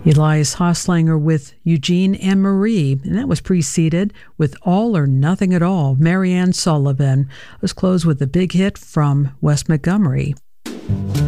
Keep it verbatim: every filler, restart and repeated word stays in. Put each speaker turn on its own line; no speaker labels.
Elias Hoslanger with Eugene and Marie, and that was preceded with All or Nothing at All, Marianne Sullivan. Let's close with a big hit from Wes Montgomery.